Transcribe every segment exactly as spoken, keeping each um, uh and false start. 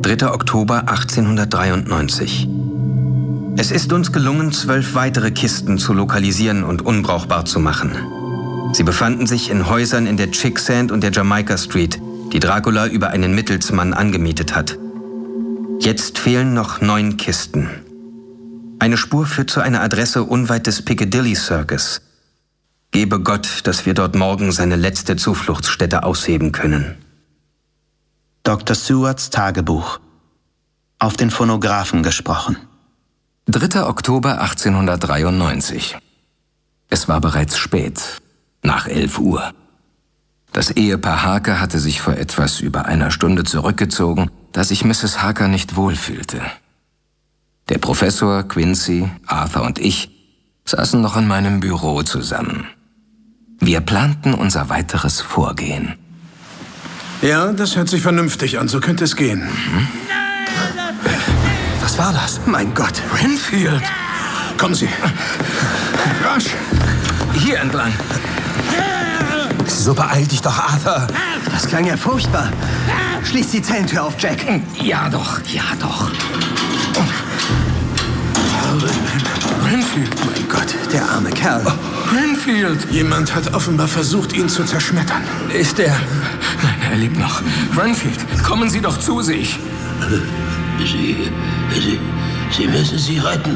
dritter Oktober achtzehnhundertdreiundneunzig. Es ist uns gelungen, zwölf weitere Kisten zu lokalisieren und unbrauchbar zu machen. Sie befanden sich in Häusern in der Chicksand und der Jamaica Street, die Dracula über einen Mittelsmann angemietet hat. Jetzt fehlen noch neun Kisten. Eine Spur führt zu einer Adresse unweit des Piccadilly Circus. Gebe Gott, dass wir dort morgen seine letzte Zufluchtsstätte ausheben können. Doktor Stewarts Tagebuch. Auf den Phonographen gesprochen. dritter Oktober achtzehnhundertdreiundneunzig. Es war bereits spät, nach elf Uhr. Das Ehepaar Harker hatte sich vor etwas über einer Stunde zurückgezogen, da sich Misses Harker nicht wohlfühlte. Der Professor, Quincy, Arthur und ich saßen noch in meinem Büro zusammen. Wir planten unser weiteres Vorgehen. Ja, das hört sich vernünftig an. So könnte es gehen. Mhm. Was war das? Mein Gott. Renfield! Kommen Sie. Rasch. Hier entlang. So beeil dich doch, Arthur. Das klang ja furchtbar. Schließ die Zellentür auf, Jack. Ja doch, ja doch. Renfield. Mein Gott, der arme Kerl. Oh, Renfield. Jemand hat offenbar versucht, ihn zu zerschmettern. Ist er? Nein, er lebt noch. Renfield, kommen Sie doch zu sich. Sie, Sie, Sie müssen sie retten.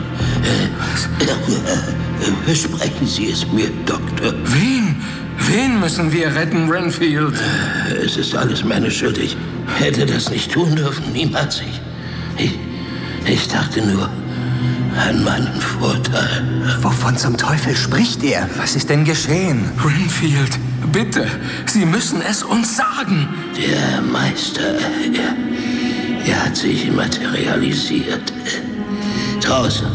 Äh, Versprechen Sie es mir, Doktor. Wen? Wen müssen wir retten, Renfield? Es ist alles meine Schuld. Ich hätte das nicht tun dürfen. Niemals. Ich, ich, ich dachte nur an meinen Vorteil. Wovon zum Teufel spricht er? Was ist denn geschehen? Renfield, bitte, Sie müssen es uns sagen. Der Meister, er, er hat sich materialisiert. Draußen